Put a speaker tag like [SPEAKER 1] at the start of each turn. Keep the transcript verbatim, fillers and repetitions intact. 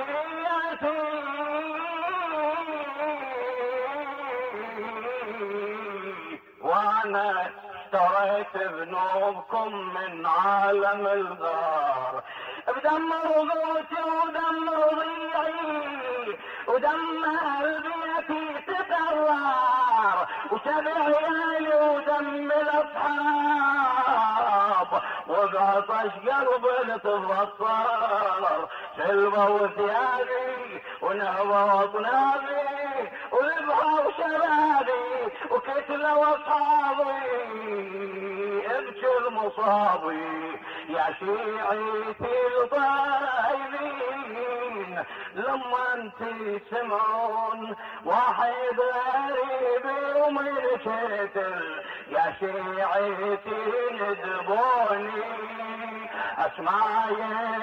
[SPEAKER 1] وانا اشتريت ذنوبكم من عالم الغار، بدم رضوتي ودم رضيعي ودم بيتي تكرر، وسبع عيالي ودم الاصحاب، وبعطش قلبي تتبصر، سلبة وثيابي ونهبة وطنابي وذبحة وشبابي وكتلة واصحابي، ابكر مصابي يا شيعتي الطيبين، لما انت تسمعون واحد غريب ومن كتل يا شيعتي ندبوني اسمع